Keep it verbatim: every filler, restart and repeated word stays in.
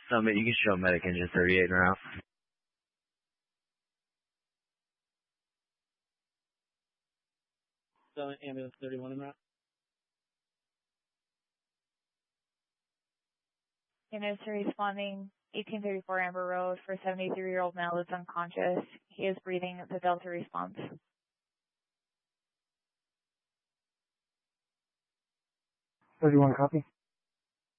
Summit, you can show medic engine thirty-eight and route. Summit, ambulance thirty-one en route. Units are responding eighteen thirty-four Amber Road for a seventy-three-year-old male that's unconscious. He is breathing the Delta response. thirty-one, copy.